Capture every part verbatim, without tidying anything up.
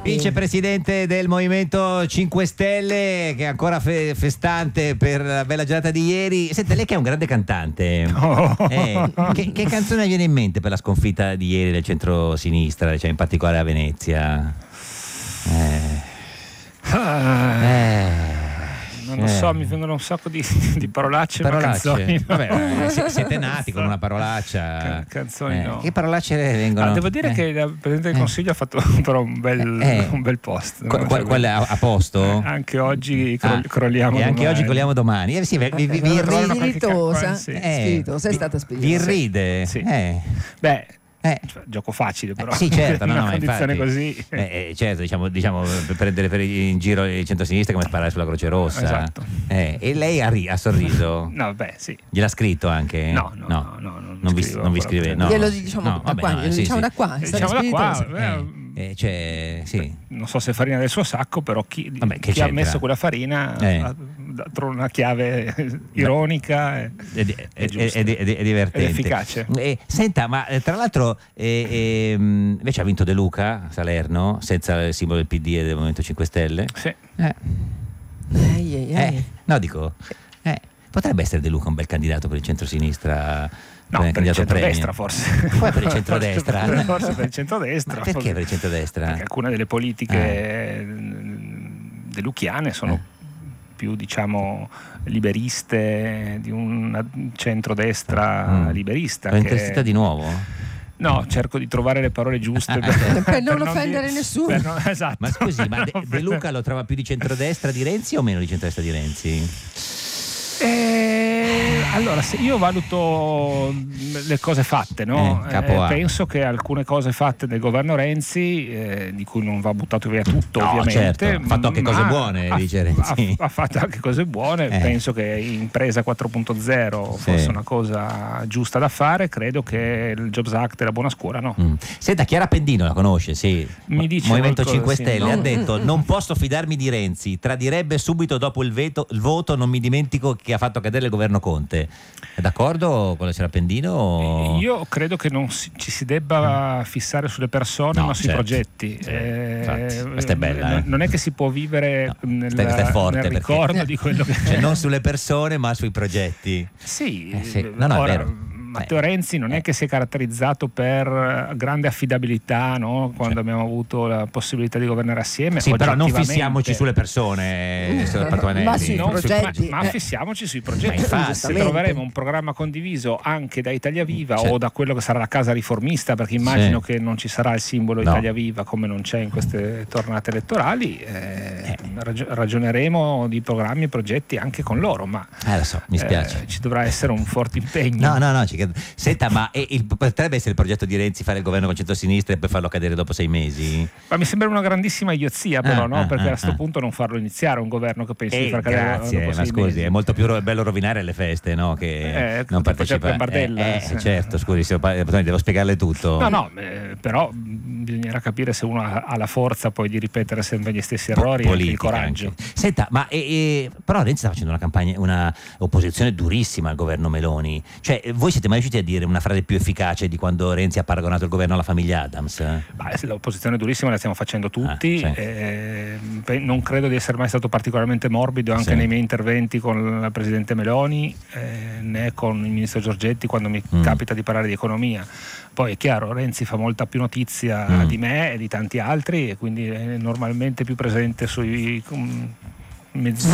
vicepresidente del Movimento cinque Stelle, che è ancora fe- festante per la bella giornata di ieri. Senta, lei che è un grande cantante, Oh. eh, che, che canzone viene in mente per la sconfitta di ieri del centro-sinistra, cioè in particolare a Venezia? Eh, Ah, eh, non lo eh. so, mi vengono un sacco di, di parolacce, ma Parolacce. canzoni no. Vabbè, eh, si- siete nati con una parolaccia. Ca- canzoni Eh, no. Che parolacce vengono? Ah, devo dire Eh. che il Presidente del Eh. Consiglio ha fatto però un bel, Eh. un bel post. Qu- qual- qual è a, a posto? Eh, anche oggi cro- Ah, crolliamo e anche domani. oggi crolliamo domani. Eh, sì, vi, vi, vi, vi Eh, irride- qualche Spiritosa, ca- sì. eh, spiritosa, è vi- stata vi spiritosa. irride? Sì. Eh, Beh, eh. cioè, gioco facile però. Eh, sì, certo, no, in no, una condizione infatti. così. Eh, eh, certo, diciamo, diciamo per prendere per in giro il centro-sinistra è come sparare sulla Croce Rossa. Esatto. Eh, e lei ha, ri- ha sorriso? No, beh, sì. Gliel'ha scritto anche? No, no, no, no, non non vi, scrivo non vi ancora. scrive? No. Glielo diciamo No, da vabbè, qua, no, glielo sì, diciamo sì. da qua, è Diciamo stata da qua, spiritosa. eh, Eh, cioè, sì. non so se farina del suo sacco, però chi, Vabbè, che chi ha c'entra? messo quella farina Eh. ha trovato una chiave ironica e, È, di- è- è giusta. è di- è di- è divertente. Ed efficace. Eh, senta, ma eh, tra l'altro eh, ehm, invece ha vinto De Luca a Salerno senza il simbolo del P D e del Movimento cinque Stelle. Sì. Eh, Ehi, ehi, eh, ehi. no, dico, eh, potrebbe essere De Luca un bel candidato per il centro-sinistra. No, come per il candidato premio. centrodestra forse. Come per il centrodestra? Forse, forse per il centrodestra. Ma perché per il centrodestra? Perché alcune delle politiche eh. deluchiane sono Eh. più, diciamo, liberiste, di un centrodestra Mm. liberista. L'ho che- intervistata di nuovo? No, cerco di trovare le parole giuste per, Per non dire- offendere nessuno. per non- esatto. Ma scusi, ma De, Per non De Luca offendere- lo trova più di centrodestra di Renzi o meno di centrodestra di Renzi? Eh, allora, se io valuto le cose fatte, no? Eh, capo A. penso che alcune cose fatte del governo Renzi, eh, di cui non va buttato via tutto, No, ovviamente, certo, ha fatto anche ma cose buone, ha, dice Renzi. Ha, ha fatto anche cose buone. Eh. Penso che impresa quattro punto zero Sì. fosse una cosa giusta da fare. Credo che il Jobs Act e la buona scuola no. Mm. Senta, Chiara Pendino la conosce, sì. Mi dice Movimento qualcosa, cinque sì, Stelle no? ha detto: non posso fidarmi di Renzi, tradirebbe subito dopo il, veto, il voto, non mi dimentico che ha fatto cadere il governo Conte. È d'accordo con la signora Pendino? o- Io credo che non si- ci si debba fissare sulle persone, No, ma sui certo. progetti. Sì, Eh, infatti, questa è bella, non- eh. Non è che si può vivere No, nel, questa- questa è forte, nel perché- ricordo di quello che Cioè, non sulle persone, ma sui progetti. Sì, Eh, sì. No, no, è ora, vero. Matteo Eh. Renzi non Eh. è che si è caratterizzato per grande affidabilità, no? Quando abbiamo avuto la possibilità di governare assieme. Sì, però non oggettivamente- fissiamoci sulle persone, eh, signor Patuanelli. Ma sui Non- progetti. ma, ma eh. fissiamoci sui Ma progetti. infatti. Se troveremo un programma condiviso anche da Italia Viva Certo. o da quello che sarà la casa riformista, perché immagino Sì. che non ci sarà il simbolo No. Italia Viva come non c'è in queste tornate elettorali, eh, ragio- ragioneremo di programmi e progetti anche con loro, ma Eh, lo so, mi spiace. eh, ci dovrà essere un forte impegno. No, no, no, ci credo. Senta, ma e il- potrebbe essere il progetto di Renzi fare il governo con centrosinistra e poi farlo cadere dopo sei mesi? Ma mi sembra una grandissima idiozia, però, Ah, no? ah, perché ah, a questo ah. punto non farlo iniziare un governo che pensi di Eh, far cadere grazie, dopo ma sei scusi, mesi. è molto più ro- bello rovinare le feste, no? Che Eh, non dopo c'è partecipare. Gambardella, Eh, eh, sì. certo, scusi, signor Pa- Patuanelli, devo spiegarle tutto. No, no, eh, però mh, bisognerà capire se uno ha, ha la forza poi di ripetere sempre gli stessi Po- errori e anche il politica coraggio. anche. Senta, ma e, e, però Renzi sta facendo una campagna, una opposizione durissima al governo Meloni. Cioè, voi siete mai riusciti a dire una frase più efficace di quando Renzi ha paragonato il governo alla famiglia Adams? Beh, se l'opposizione durissima la stiamo facendo tutti, Ah, sì. eh, pe- non credo di essere mai stato particolarmente morbido anche Sì. nei miei interventi con la Presidente Meloni, eh, né con il Ministro Giorgetti quando mi Mm. capita di parlare di economia. Poi è chiaro, Renzi fa molta più notizia Mm. di me e di tanti altri e quindi è normalmente più presente sui um, mezzi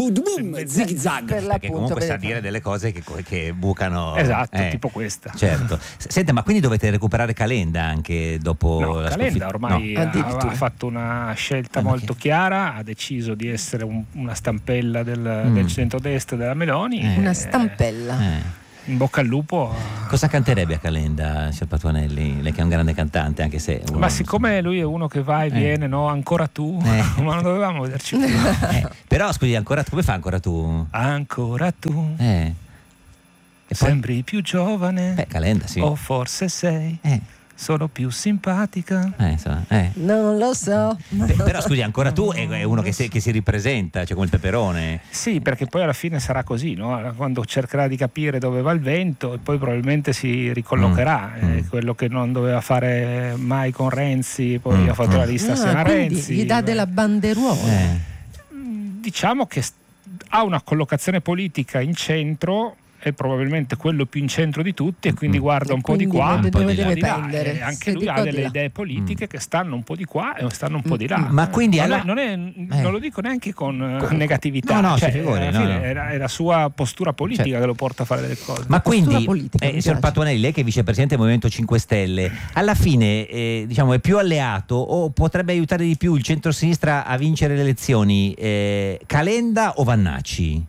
Per mezzi- Perché l'appunto, comunque sa per- dire delle cose che, che bucano. Esatto, eh, tipo questa. Certo. S- Senta, ma quindi dovete recuperare Calenda anche dopo No, la Calenda sconfitta? ormai No. ha, Addirittura. ha fatto una scelta Ah, ma molto che- chiara, ha deciso di essere un- una stampella del, Mm. del centrodestra della Meloni. Eh. Una Eh, stampella. Eh. In bocca al lupo. Cosa canterebbe a Calenda, signor Patuanelli? Lei che è un grande cantante, anche se... uno- Ma siccome lui è uno che va e Eh. viene, no? Ancora tu, Eh. ma non dovevamo vederci più. Eh, però scusi, ancora come fa ancora tu? Ancora tu, Eh. E poi? sembri più giovane, Beh, Calenda, sì. o forse sei, Eh. sono più simpatica. Eh, insomma, eh. Non lo so. Beh, però scusi, ancora tu è, è uno che si, che si ripresenta, cioè come il peperone. Sì, perché poi alla fine sarà così, no? Quando cercherà di capire dove va il vento e poi probabilmente si ricollocherà. Mm. Eh, quello che non doveva fare mai con Renzi, poi Mm. ha fatto la Ah, lista assieme a quindi Renzi. gli dà della banderuola. Eh. Diciamo che st- ha una collocazione politica in centro, è probabilmente quello più in centro di tutti e quindi Mm. guarda E un po' di quindi qua, dove un po' di deve là. tendere? E anche Se lui di ha qua o di delle là. idee politiche Mm. che stanno un po' di qua e stanno un po' di là. Ma quindi non, alla- è, non, è, Eh. non lo dico neanche con eh, Con- negatività, no, no, cioè, si figuri, alla no, fine no. È, la, è la sua postura politica Certo. che lo porta a fare delle cose. Ma postura quindi, politica, eh, mi signor piace. Patuanelli, lei che è vicepresidente del Movimento cinque Stelle, alla fine eh, diciamo, è più alleato o potrebbe aiutare di più il centrosinistra a vincere le elezioni? Eh, Calenda o Vannacci?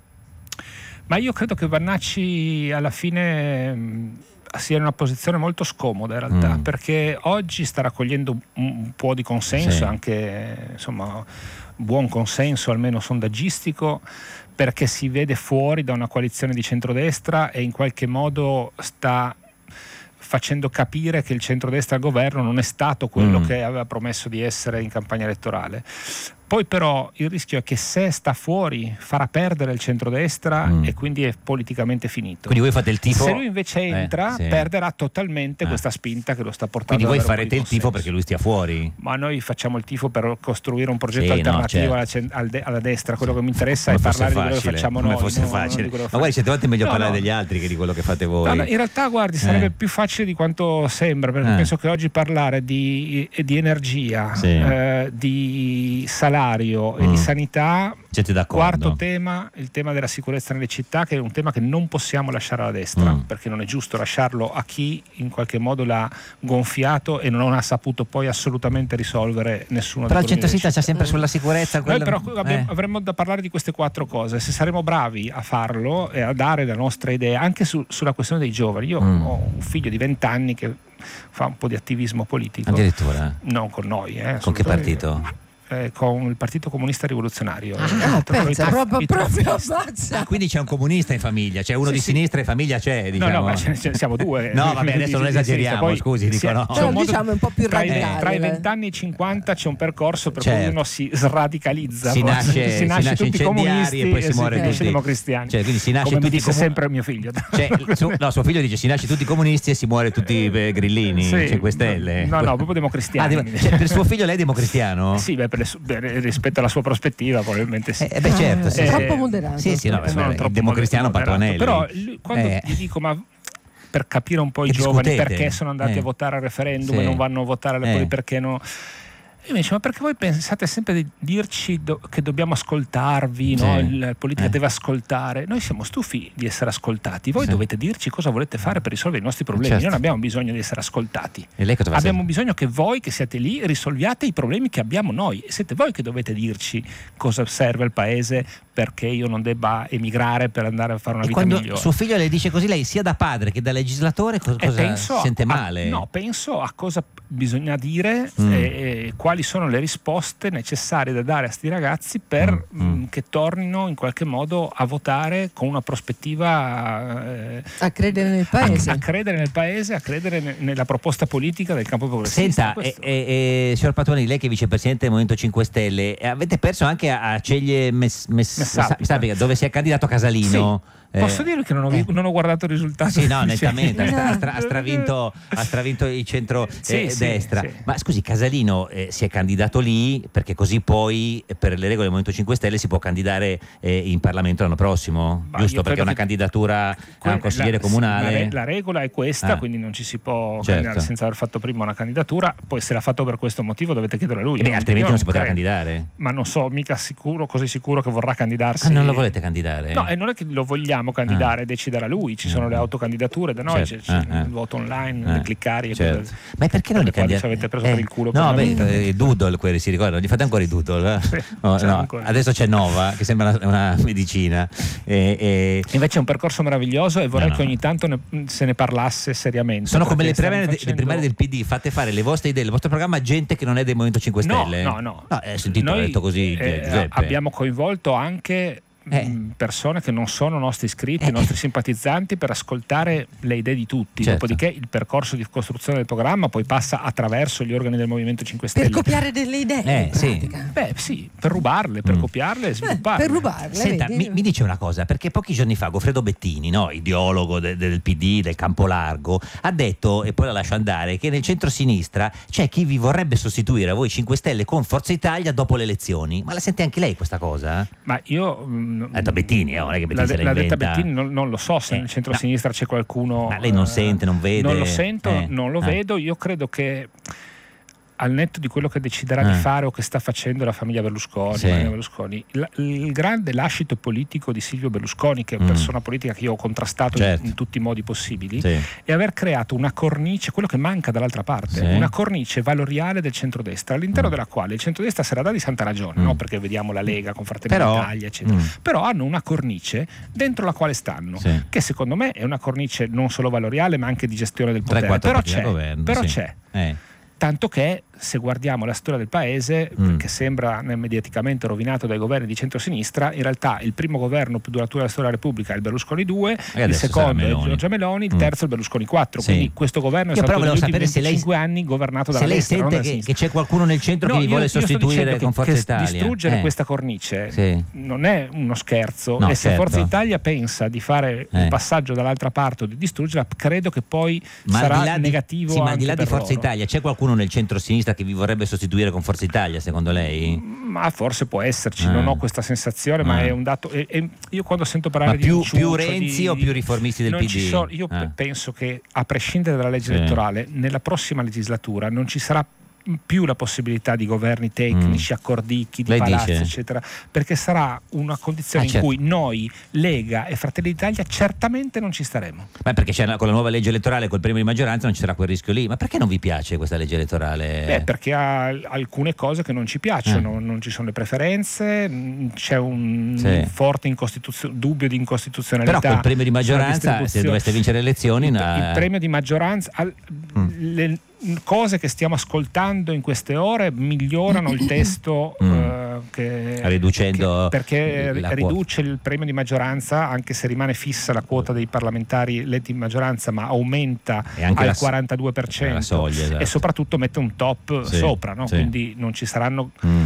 Ma io credo che Vannacci alla fine mh, sia in una posizione molto scomoda in realtà, Mm. perché oggi sta raccogliendo un, un po' di consenso, Sì. anche insomma buon consenso almeno sondaggistico, perché si vede fuori da una coalizione di centrodestra e in qualche modo sta facendo capire che il centrodestra al governo non è stato quello Mm. che aveva promesso di essere in campagna elettorale. Poi però il rischio è che se sta fuori farà perdere il centrodestra Mm. e quindi è politicamente finito. Quindi voi fate il tifo. Se lui invece entra, Eh, sì. perderà totalmente Ah. questa spinta che lo sta portando Quindi voi ad avere un po' farete di il tifo consenso. perché lui stia fuori. Ma noi facciamo il tifo per costruire un progetto Sì, no, alternativo certo. alla, cen- al de- alla destra. Quello che mi interessa Come è fosse parlare di quello che facile, facciamo come noi. fosse no, non facile. di quello Ma che guardi, certe volte è meglio No, parlare no. degli altri che di quello che fate voi. No, no, in realtà guardi sarebbe Eh. più facile di quanto sembra, perché Eh. penso che oggi parlare di, di energia, Sì. eh, di salario e Mm. di sanità. Siete d'accordo? Quarto tema, il tema della sicurezza nelle città, che è un tema che non possiamo lasciare alla destra, Mm. perché non è giusto lasciarlo a chi in qualche modo l'ha gonfiato e non ha saputo poi assolutamente risolvere nessuno Però il dei problemi. centro-sinistra c'è sempre sulla sicurezza. Noi quello- però abbiamo- eh. avremmo da parlare di queste quattro cose. Se saremo bravi a farlo e a dare la nostra idea anche su- sulla questione dei giovani. Io Mm. ho un figlio di venti anni che fa un po' di attivismo politico, Addirittura. non con noi, eh, Con che assolutamente. partito? Eh, con il Partito Comunista Rivoluzionario. Ah, I tra- pensa, i tra- proprio, i proprio traffisti. ammazza. Ah, quindi c'è un comunista in famiglia, c'è uno Sì, di sì. sinistra in famiglia c'è, diciamo. No, no, ma ce ne- ce ne siamo due. No, vabbè, Di- adesso di- non di esageriamo, sinistra. Poi scusi, dico sia- no. c'è Però un modo- diciamo è un po' più tra i, radicale. tra i venti anni e i cinquanta c'è un percorso per Certo. cui uno si sradicalizza, Si poi nasce- si si nasce nasce tutti incendiari comunisti e poi si muore finisce tutti. democristiani. Cioè, quindi si nasce come mi tutti disse comu- sempre mio figlio. Cioè, su- no, suo figlio dice si nasce tutti comunisti e si muore tutti eh, grillini, Sì. cinque Stelle. No, no, proprio Ah, democristiani. dem- cioè, per suo figlio lei è democristiano? Sì, beh, per le su- beh, rispetto alla sua prospettiva probabilmente sì. Eh, beh, certo, Ah, sì, Eh, sì. troppo moderato. Sì, sì, no, Sono beh, troppo il democristiano moderato. Patuanelli. Però lui- quando Eh. gli dico ma per capire un po' i Che giovani discutete? perché sono andati Eh. a votare al referendum Sì. e non vanno a votare alle Eh. poi perché no. Io mi dice, ma perché voi pensate sempre di dirci do- che dobbiamo ascoltarvi, Sì. no? Il- la politica Eh. deve ascoltare. Noi siamo stufi di essere ascoltati, voi Sì. dovete dirci cosa volete fare per risolvere i nostri problemi. Certo. Noi non abbiamo bisogno di essere ascoltati. E lei cosa va a Abbiamo fare? bisogno che voi che siete lì risolviate i problemi che abbiamo noi. E siete voi che dovete dirci cosa serve al paese perché io non debba emigrare per andare a fare una E vita quando migliore. suo figlio le dice così, lei sia da padre che da legislatore co- E cosa penso a- sente a- male? no, penso a cosa bisogna dire Mm. e, e quali sono le risposte necessarie da dare a sti ragazzi per Mm, mm. mh, che tornino in qualche modo a votare con una prospettiva eh, A credere nel a, paese. a credere nel paese, a credere ne- nella proposta politica del campo progressista. Senta, Questo- eh, eh, eh, signor Patuanelli, lei che è vicepresidente del Movimento cinque Stelle, eh, avete perso anche a, a Ceglie Mess- Mess- Messapica. Messapica, dove si è candidato Casalino. Sì. Posso Eh, dirvi che non ho, vi- eh. non ho guardato il risultato? Sì, no, ufficiale. nettamente, ha, stra- ha stra- ha stravinto, ha stravinto il centro Sì, eh, sì, destra. sì. Ma scusi, Casalino eh, si è candidato lì perché così poi eh, per le regole del Movimento cinque Stelle si può candidare eh, in Parlamento l'anno prossimo, Ma giusto? io Perché credo una che- candidatura a Que- un consigliere la, comunale. La, re- la regola è questa, Ah. quindi non ci si può Certo. candidare senza aver fatto prima una candidatura. Poi se l'ha fatto per questo motivo dovete chiedere a lui. Eh beh, Io altrimenti io non si potrà credo. candidare. Ma non so, mica sicuro, così sicuro che vorrà candidarsi. Ah, non lo volete candidare? No, e non è che lo vogliamo candidare, deciderà lui. Ci sono le autocandidature da noi, Certo. c'è, c'è Ah, ah. il voto online, Ah, le cliccari. e certo. quelle- Ma perché non li per le quali candidate? ci avete preso per il culo No, per beh, la- eh, i doodle quelli si ricordano, gli fate ancora i doodle? eh? Sì, No, c'è no, ancora. adesso c'è Nova che sembra una, una medicina. E, e- Invece è un percorso meraviglioso e vorrei No, no, che no. ogni tanto ne- se ne parlasse seriamente. Sono come le perché stiamo primarie, facendo- le primarie del P D, fate fare le vostre idee, il vostro programma a gente che non è del Movimento cinque No, Stelle. no, no. No, eh, sentito, Noi, ho detto così eh, Giuseppe. abbiamo coinvolto anche Eh. mh, persone che non sono nostri iscritti, Eh. nostri simpatizzanti, per ascoltare le idee di tutti. Certo. Dopodiché il percorso di costruzione del programma poi passa attraverso gli organi del Movimento cinque Stelle. Per copiare delle idee. Eh, in sì. pratica. Beh sì, per rubarle, per Mm. copiarle e Eh, svilupparle. per rubarle. Senta, vedi? mi, mi dice una cosa, perché pochi giorni fa Goffredo Bettini, no, ideologo de- del P D, del campo largo, ha detto, e poi la lascio andare, che nel centro-sinistra c'è chi vi vorrebbe sostituire a voi cinque Stelle con Forza Italia dopo le elezioni. Ma la sente anche lei questa cosa? Ma io mh, Ha detto Bettini, eh, non è che Bettini l'ha, se la l'ha detta inventa. Bettini, non, non lo so se Eh, nel centro-sinistra c'è qualcuno. Ma lei non eh, sente, non vede? Non lo sento, Eh, non lo eh. vedo. Io credo che al netto di quello che deciderà Eh. di fare o che sta facendo la famiglia Berlusconi, Sì. Maria Berlusconi, il, il grande lascito politico di Silvio Berlusconi, che è una Mm. persona politica che io ho contrastato Certo. in, in tutti i modi possibili, Sì. è aver creato una cornice, quello che manca dall'altra parte, Sì. una cornice valoriale del centrodestra, all'interno Mm. della quale il centrodestra se la dà di santa ragione, Mm. no? Perché vediamo la Lega con Fratelli Però- d'Italia, eccetera. Mm. Però hanno una cornice dentro la quale stanno, Sì. che secondo me è una cornice non solo valoriale ma anche di gestione del tre potere. quattro Però partiti al c'è, governo, però sì. c'è. Eh. Tanto che se guardiamo la storia del paese, Mm. che sembra eh, mediaticamente rovinato dai governi di centrosinistra, in realtà il primo governo più duraturo della storia della Repubblica è il Berlusconi due, il adesso secondo sarà è Meloni. Giorgia Meloni, il Mm. terzo è il Berlusconi quattro. Sì. Quindi questo governo è Io però stato negli volevo ultimi sapere se lei- venticinque anni governato dalla Se lei destra, non sente dalla che, sinistra. che c'è qualcuno nel centro No, che vi io- vuole io sto sostituire dicendo con che- Forza che Italia. distruggere Eh. questa cornice Sì. non è uno scherzo, No, e se certo. Forza Italia pensa di fare Eh. un passaggio dall'altra parte o di distruggerla, credo che poi Ma sarà al di là di, negativo sì, ma al anche di là di per Forza loro. Italia c'è qualcuno nel centro-sinistra che vi vorrebbe sostituire con Forza Italia, secondo lei? Ma forse può esserci, Ah. non ho questa sensazione, ma Ah. è un dato. E, e io quando sento parlare Ma di più, inciucio, più Renzi di- o più riformisti del non P D? ci sono- io Ah. pe- penso che a prescindere dalla legge Sì. elettorale, nella prossima legislatura non ci sarà più la possibilità di governi tecnici, Mm. accordicchi, di Lei palazzi, dice? eccetera, perché sarà una condizione Ah, in certo. cui noi, Lega e Fratelli d'Italia, certamente non ci staremo. Ma perché c'è la- con la nuova legge elettorale, col premio di maggioranza, non ci sarà quel rischio lì. Ma perché non vi piace questa legge elettorale? Beh, perché ha alcune cose che non ci piacciono, non ci sono le preferenze, mh, c'è un Sì. forte incostituzio- dubbio di incostituzionalità. Però col premio di sulla maggioranza, se distribuzione. doveste vincere le elezioni, il, no, il eh. premio di maggioranza, al- Mm. le cose che stiamo ascoltando in queste ore migliorano il testo, Mm. eh, che, Riducendo che- perché la riduce il premio di maggioranza, anche se rimane fissa la quota dei parlamentari eletti in maggioranza, ma aumenta E anche al la- quarantadue per cento la soglia, esatto. e soprattutto mette un top Sì, sopra, no? sì. Quindi non ci saranno Mm.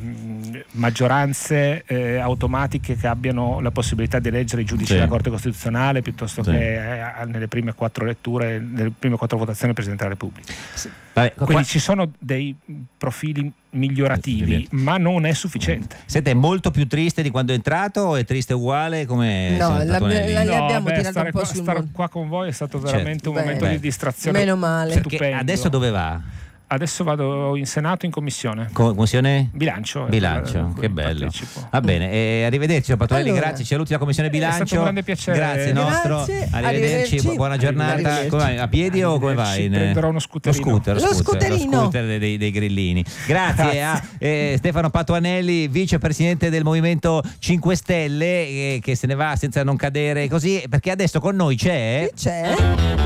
mh, maggioranze eh, automatiche che abbiano la possibilità di eleggere i giudici Sì. della Corte Costituzionale piuttosto Sì. che eh, nelle prime quattro letture, nelle prime quattro votazioni del Presidente della Repubblica. Vabbè, qua- Quindi ci sono dei profili migliorativi, ma non è sufficiente. Siete molto più triste di quando è entrato o è triste uguale come No, signor la- Patuanelli? la- Li No, abbiamo beh, tirato stare un po' qua, sul stare mondo. qua con voi è stato Certo. veramente un Beh, momento beh. di distrazione. Meno male. Perché stupendo. adesso dove va? Adesso vado in Senato in commissione. Com- Commissione? Bilancio. è Bilancio, quella- che bello. partecipo. Va bene, e arrivederci signor Patuanelli, Allora. grazie, ci saluti la Commissione È Bilancio. stato un grande piacere. Grazie nostro. Grazie, Arrivederci, arrivederci. buona giornata. Arrivederci. Come vai? A piedi o come vai? Arrivederci, In- prenderò uno scooterino. Lo scooter, Lo scooter, scooterino. lo scooter dei, dei grillini. Grazie, Grazie. a eh, Stefano Patuanelli, vicepresidente del Movimento cinque Stelle, eh, che se ne va senza non cadere così, perché adesso con noi c'è Chi c'è?